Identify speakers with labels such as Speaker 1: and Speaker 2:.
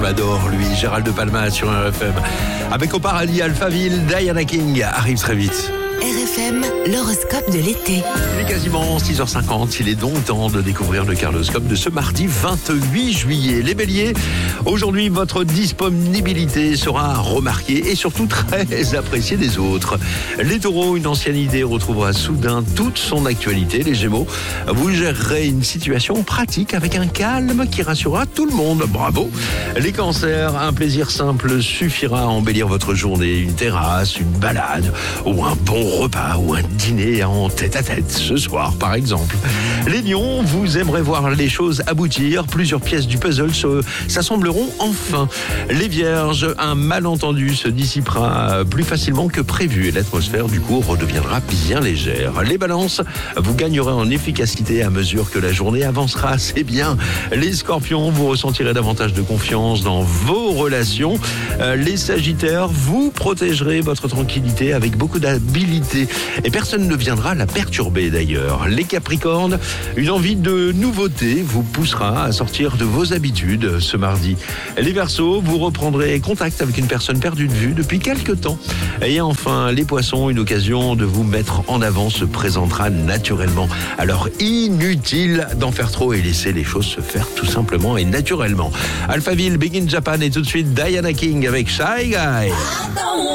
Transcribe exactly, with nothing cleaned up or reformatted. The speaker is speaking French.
Speaker 1: l'adore, lui, Gérald de Palma sur R F M. Avec au paradis Alphaville, Diana King arrive très vite.
Speaker 2: R F M, l'horoscope de l'été.
Speaker 1: Il est quasiment six heures cinquante, il est donc temps de découvrir le carloscope de ce mardi vingt-huit juillet. Les béliers, aujourd'hui votre disponibilité sera remarquée et surtout très appréciée des autres. Les taureaux, une ancienne idée retrouvera soudain toute son actualité. Les gémeaux, vous gérerez une situation pratique avec un calme qui rassurera tout le monde. Bravo. Les cancers, un plaisir simple suffira à embellir votre journée. Une terrasse, une balade ou un bon repas ou un dîner en tête-à-tête ce soir par exemple. Les lions, vous aimerez voir les choses aboutir. Plusieurs pièces du puzzle se, s'assembleront enfin. Les vierges, un malentendu se dissipera plus facilement que prévu et l'atmosphère du coup redeviendra bien légère. Les balances, vous gagnerez en efficacité à mesure que la journée avancera. C'est bien. Les scorpions, vous ressentirez davantage de confiance dans vos relations. Les sagittaires, vous protégerez votre tranquillité avec beaucoup d'habilité. Et personne ne viendra la perturber d'ailleurs. Les capricornes, une envie de nouveauté vous poussera à sortir de vos habitudes ce mardi. Les verseaux, vous reprendrez contact avec une personne perdue de vue depuis quelques temps. Et enfin, les poissons, une occasion de vous mettre en avant se présentera naturellement. Alors inutile d'en faire trop et laisser les choses se faire tout simplement et naturellement. Alphaville, Big in Japan et tout de suite Diana King avec Shy Guy.